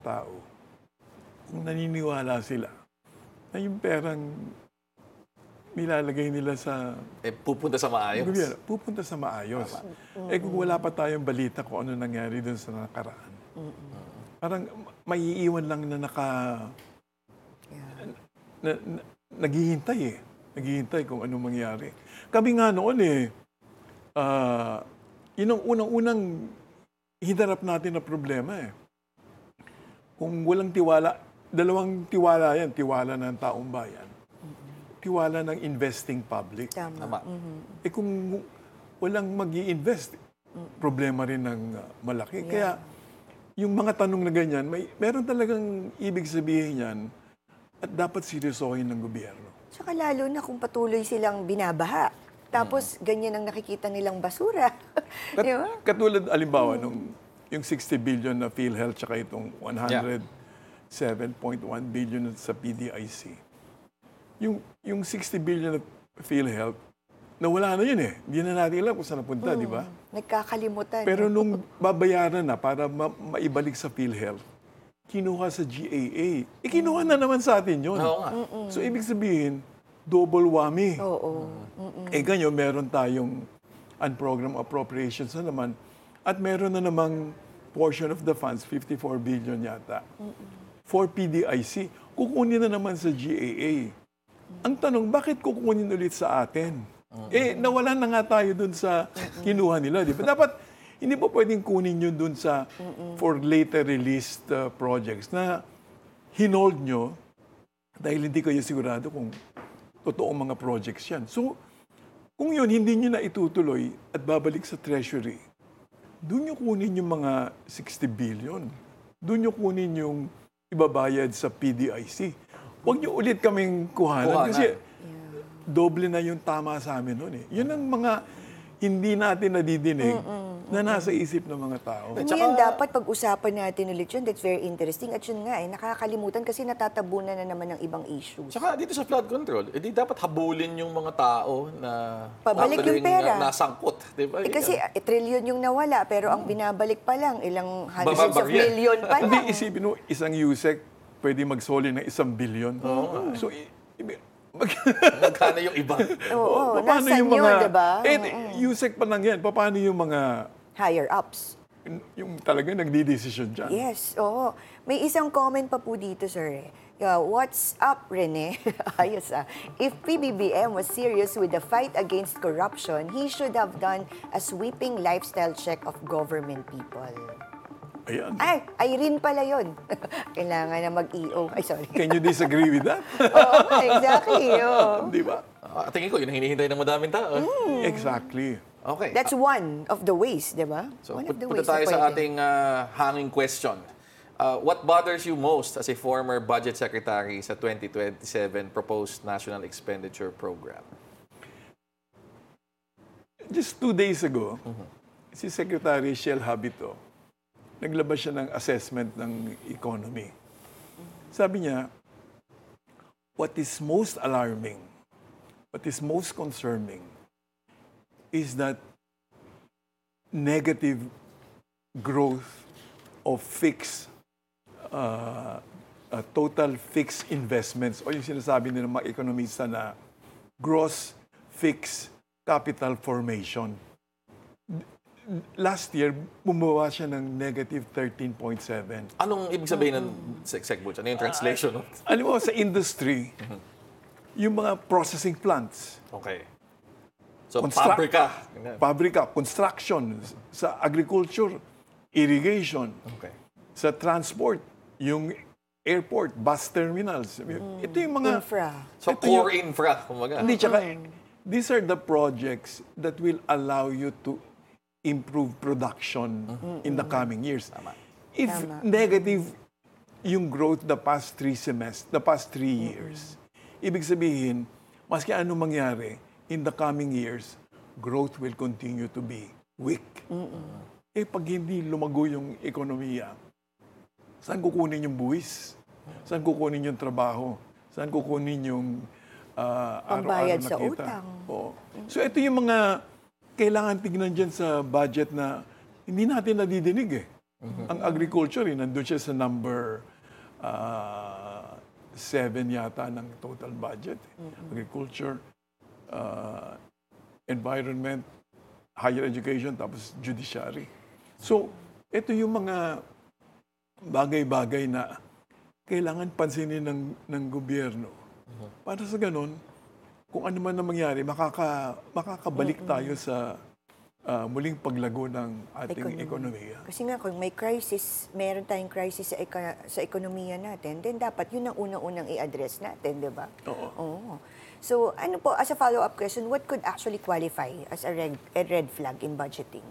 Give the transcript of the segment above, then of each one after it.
tao, kung naniniwala sila na yung perang nilalagay nila sa pupunta sa maayos. gobyerno, pupunta sa maayos. Kung wala pa tayong balita kung ano nangyari dun sa nakaraan, parang maiiwan lang na naghihintay eh. Naghihintay kung ano mangyari. Kami nga noon yun ang unang-unang hinarap natin na problema eh. Kung walang tiwala, dalawang tiwala yan, tiwala ng taong bayan, tiwala ng investing public. Tama. Kung walang mag-i-invest, problema rin ng malaki. Kaya yung mga tanong na ganyan, meron talagang ibig sabihin yan at dapat seryosohin ng gobyerno. Tsaka lalo na kung patuloy silang binabaha. Tapos ganyan ang nakikita nilang basura. Di ba? Katulad, alimbawa, yung 60 billion na PhilHealth tsaka itong 107.1 billion sa PDIC. Yung 60 billion na PhilHealth, nawala na yun eh. Hindi na natin alam kung saan napunta, di ba? Nagkakalimutan. Pero nung babayaran na para maibalik sa PhilHealth, kinuha sa GAA. Kinuha na naman sa atin yun. Oo nga. So, ibig sabihin, double whammy. Oo. Ganyan, meron tayong unprogrammed appropriations na naman at meron na namang portion of the funds, 54 billion yata, for PDIC. Kukunin na naman sa GAA. Ang tanong, bakit kukunin ulit sa atin? Nawalan na nga tayo dun sa kinuha nila. Di ba? Dapat, hindi po pwedeng kunin nyo dun sa for later released projects na hinold nyo dahil hindi kayo sigurado kung totoong mga projects yan. So, kung yun, hindi nyo na itutuloy at babalik sa Treasury, doon nyo kunin yung mga 60 billion. Doon nyo kunin yung ibabayad sa PDIC. Huwag nyo ulit kaming kuhanan. Kasi doble na yung tama sa amin noon eh. Yun ang mga hindi natin nadidinig na nasa isip ng mga tao. Ngayon, dapat pag-usapan natin ulit yun. That's very interesting. At yun nga, nakakalimutan kasi natatabunan na naman ng ibang issues. Tsaka dito sa flood control, di dapat habulin yung mga tao na pabalik yung pera. Nasangkot. Diba? Kasi trillion yung nawala, pero ang binabalik pa lang, ilang hundreds of million pa lang. Hindi, isipin mo, isang USEC pwede magsoli ng 1 billion. So, magkano yung iba? Oo, paano nasan yung mga, yun, diba? USEC pa lang yan. Paano yung mga higher-ups? yung talaga nagdi-decision dyan? Yes, oo. May isang comment pa po dito, sir. What's up, Rene? Ayos ah. If PBBM was serious with the fight against corruption, he should have done a sweeping lifestyle check of government people. Ayan. Ay, Irene pala yun. Kailangan na mag-EO. Ay, sorry. Can you disagree with that? Oo, exactly. Oo. Di ba? Tingin ko, yun ang hinihintay ng madaming tao. Exactly. Okay. That's one of the ways, di ba? So, One of the punta ways tayo na sa pwede. ating hanging question. What bothers you most as a former budget secretary sa 2027 proposed national expenditure program? Just 2 days ago, si Secretary Shell Habito, naglabas siya ng assessment ng economy. Sabi niya, what is most alarming, what is most concerning, is that negative growth of total fixed investments, o yung sinasabi nila mga ekonomista na gross fixed capital formation. Last year, bumaba siya ng negative 13.7. Anong ibig sabihin ng Segbutch? Ano yung translation? Alam mo, sa industry, yung mga processing plants, Okay. So, pabrika. pabrika, construction, sa agriculture, irrigation, Okay. sa transport, yung airport, bus terminals. Ito yung mga... Infra. So, Ito core infra, kumbaga. Hindi, tsaka, these are the projects that will allow you to improve production in the coming years. If negative yung growth the past 3 years, ibig sabihin, maski ano mangyari, in the coming years, growth will continue to be weak. Pag hindi lumago yung ekonomiya, saan kukunin yung buwis? Saan kukunin yung trabaho? Saan kukunin yung Pambayad araw-araw na sa kita? utang. Oo. So ito yung mga kailangan tignan dyan sa budget na hindi natin nadidinig eh. Ang agriculture, nandun siya sa number 7 yata ng total budget. Agriculture, environment, higher education, tapos judiciary. So, ito yung mga bagay-bagay na kailangan pansinin ng gobyerno. Para sa ganun, kung ano man ang mangyari, makakabalik tayo sa muling paglago ng ating ekonomiya. Kasi nga, kung may crisis, meron tayong crisis sa ekonomiya natin, then dapat yun ang unang-unang i-address natin, di ba? Oo. So, ano po, as a follow-up question, what could actually qualify as a red flag in budgeting?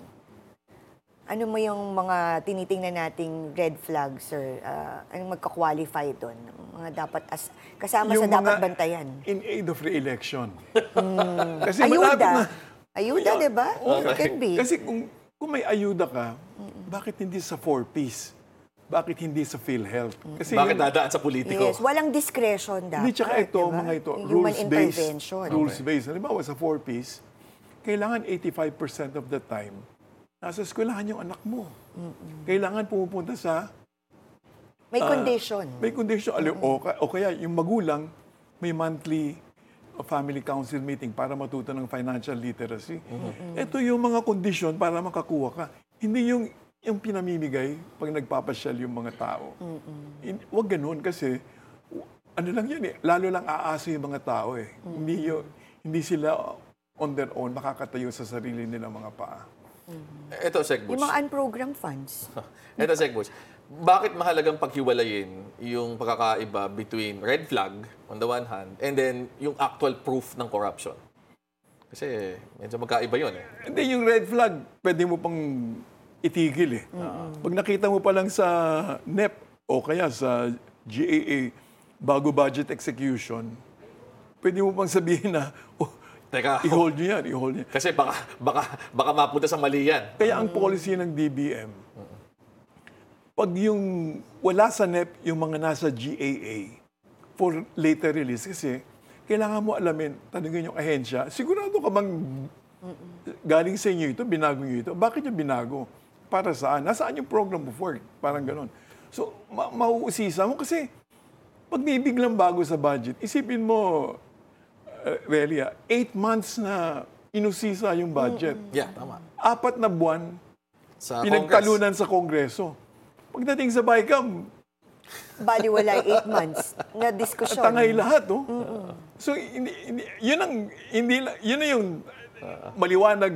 Ano mo yung mga tinitingnan nating red flags, sir? Anong magka-qualify doon? Mga dapat kasama Yung sa dapat mga bantayan. In aid of re-election. Kasi malapit na. Ayuda, di ba? It can be. Kasi kung may ayuda ka, bakit hindi sa 4Ps? Bakit hindi sa PhilHealth? Kasi Bakit dadaan sa politiko? Yes, walang discretion dapat. hindi, tsaka ito, diba? mga ito, Human intervention. rules-based. Halimbawa, sa 4Ps, kailangan 85% of the time, nasa eskwelahan yung anak mo. Kailangan pumupunta sa... May condition. May condition. O kaya, yung magulang, may monthly family council meeting para matuto ng financial literacy. Ito yung mga kondisyon para makakuha ka. Hindi yung pinamimigay pag nagpapasyal yung mga tao. Huwag ganun kasi ano lang yan eh, lalo lang aasa yung mga tao eh. Hindi sila on their own makakatayo sa sarili nilang mga paa. Ito, Sec Butch. Yung mga unprogrammed funds. Ito, Sec Butch. Bakit mahalagang paghiwalayin yung pagkakaiba between red flag on the one hand and then yung actual proof ng corruption? Kasi medyo magkaiba yun eh. Hindi, yung red flag, pwede mo pang itigil eh. Pag nakita mo pa lang sa NEP o kaya sa GAA, bago budget execution, pwede mo pang sabihin na, Teka, i-hold nyo yan, i-hold nyo. kasi baka mapunta sa mali yan. Kaya ang policy ng DBM, pag yung wala sa NEP, yung mga nasa GAA, for later release, kasi kailangan mo alamin, tanungin yung ahensya, sigurado ka bang galing sa inyo ito, binago nyo ito? Bakit yung binago? Para saan? Nasaan yung program of work? Parang ganun. So, mauusisa mo kasi pag may biglang bago sa budget, isipin mo, Relia, 8 months na inusisa yung budget. Yeah, tama. 4 na buwan, Sa pinagtalunan sa Kongreso. Pagdating sa BICAM, Baliwala 8 months na diskusyon. tangay lahat, oh. So, yun na yung maliwanag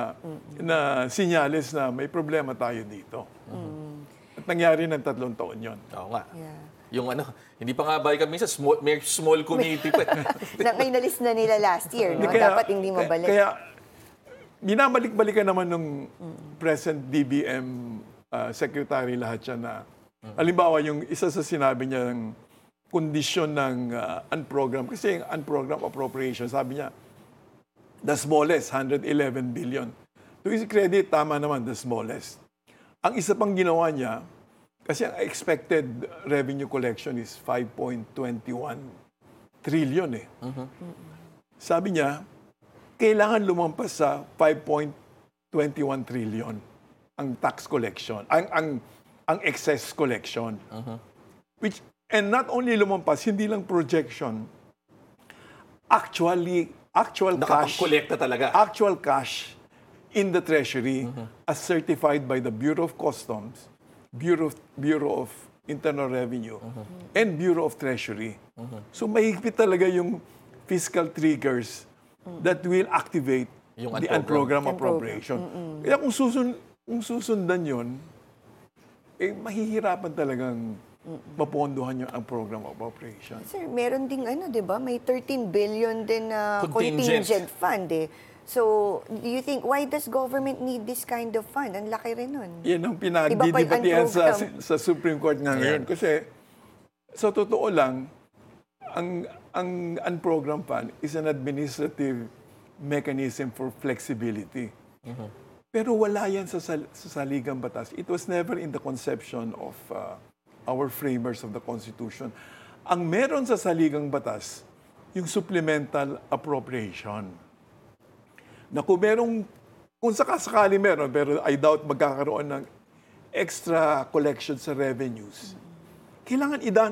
na sinyales na may problema tayo dito. At nangyari ng 3 taon yon. Oo nga. Yeah. Yung hindi pa nga balikan minsan, may small committee pa eh. Na inalis na nila last year, no? Dapat hindi mabalik. Kaya, binabalik-balikan naman ng present DBM secretary lahat siya na, halimbawa, yung isa sa sinabi niya ng kondisyon ng unprogram, kasi yung unprogram appropriation, sabi niya, the smallest, 111 billion. To his credit, tama naman, the smallest. Ang isa pang ginawa niya, kasi ang expected revenue collection is 5.21 trillion eh. Sabi niya, kailangan lumampas sa 5.21 trillion ang tax collection, ang excess collection. And not only lumampas, hindi lang projection, actual cash, Nakapag-collecta talaga. actual cash in the treasury as certified by the Bureau of Customs, Bureau of Internal Revenue, and Bureau of Treasury. So mahigpit talaga yung fiscal triggers that will activate Yung the unprogram. unprogram appropriation. Kaya kung susundan yon, mahihirapan talagang mapondohan yung unprogram appropriation. Sir, meron ding di ba? May 13 billion din na Contingent. contingent fund eh. So, do you think, why does government need this kind of fund? Ang laki rin nun. Yan ang Iba pa yung pinagdidibatihan unprogram. sa Supreme Court nga ngayon. Kasi sa totoo lang, ang unprogram fund is an administrative mechanism for flexibility. Pero wala yan sa saligang batas. It was never in the conception of our framers of the Constitution. Ang meron sa saligang batas, yung supplemental appropriation. Na kung sakasakali meron, pero I doubt magkakaroon ng extra collection sa revenues, kailangan idaan